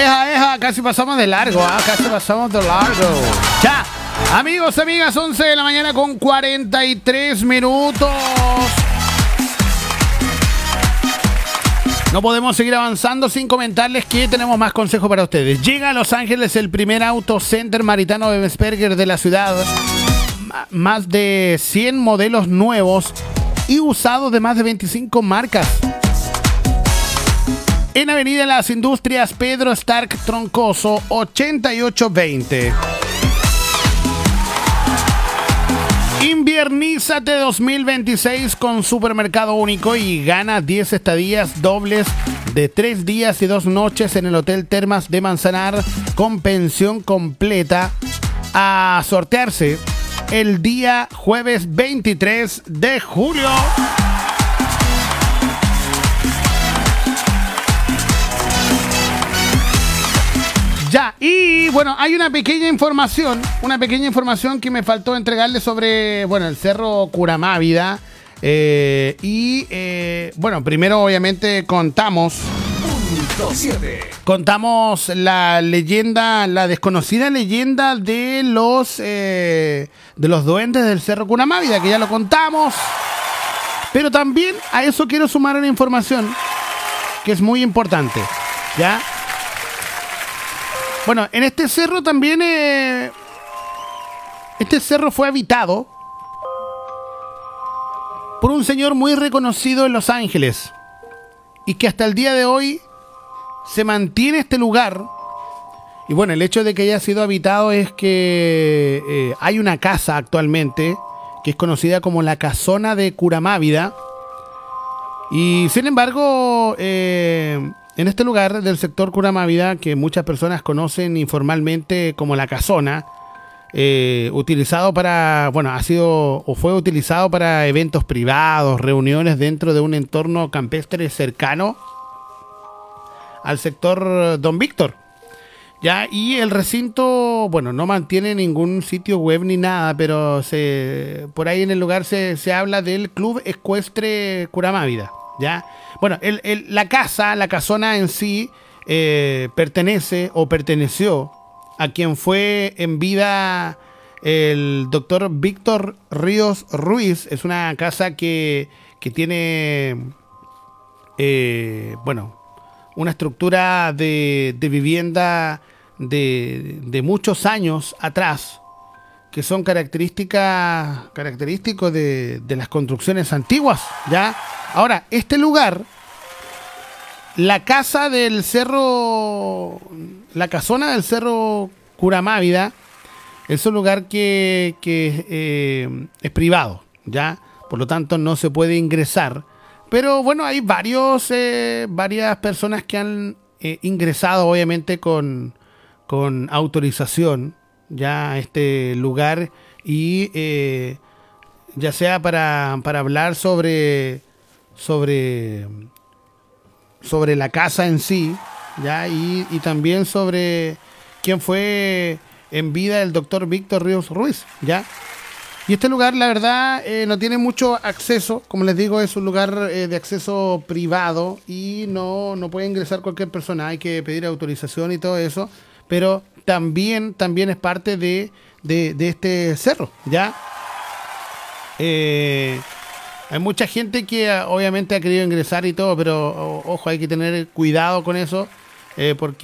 Casi pasamos de largo, casi pasamos de largo. Ya, amigos, amigas, 11 de la mañana con 43 minutos. No podemos seguir avanzando sin comentarles que tenemos más consejos para ustedes. Llega a Los Ángeles el primer auto center maritano de Bemsberger de la ciudad. Más de 100 modelos nuevos y usados de más de 25 marcas. En Avenida Las Industrias, Pedro Stark Troncoso, 8820. Inviernízate 2026 con Supermercado Único y gana 10 estadías dobles de 3 días y 2 noches en el Hotel Termas de Manzanar con pensión completa a sortearse el día jueves 23 de julio. Ya, y bueno, hay una pequeña información que me faltó entregarle sobre, bueno, el Cerro Curamávida. Bueno, primero obviamente contamos la leyenda, la desconocida leyenda de los duendes del Cerro Curamávida, que ya lo contamos. Pero también a eso quiero sumar una información que es muy importante, ¿ya? Bueno, en este cerro también, este cerro fue habitado por un señor muy reconocido en Los Ángeles y que hasta el día de hoy se mantiene este lugar. Y bueno, el hecho de que haya sido habitado es que hay una casa actualmente que es conocida como la Casona de Curamávida. Y sin embargo, en este lugar del sector Curamávida, que muchas personas conocen informalmente como la Casona, utilizado para, bueno, fue utilizado para eventos privados, reuniones dentro de un entorno campestre cercano al sector Don Víctor. Ya, y el recinto, bueno, no mantiene ningún sitio web ni nada, pero por ahí en el lugar se habla del Club Ecuestre Curamávida. ¿Ya? Bueno, la casona en sí perteneció a quien fue en vida el doctor Víctor Ríos Ruiz. Es una casa que tiene, bueno, una estructura de vivienda de muchos años atrás, que son característicos de las construcciones antiguas, ¿ya? Ahora, este lugar, la casona del Cerro Curamávida, es un lugar que es privado, ¿ya? Por lo tanto, no se puede ingresar. Pero bueno, hay varias personas que han ingresado, obviamente, con autorización, ya, a este lugar, y ya sea para hablar sobre la casa en sí, ya, y también sobre quién fue en vida el doctor Víctor Ríos Ruiz, ya. Y este lugar, la verdad, no tiene mucho acceso. Como les digo, es un lugar de acceso privado y no puede ingresar cualquier persona. Hay que pedir autorización y todo eso. Pero también es parte de este cerro, ¿ya? Hay mucha gente que obviamente ha querido ingresar y todo, pero ojo, hay que tener cuidado con eso, porque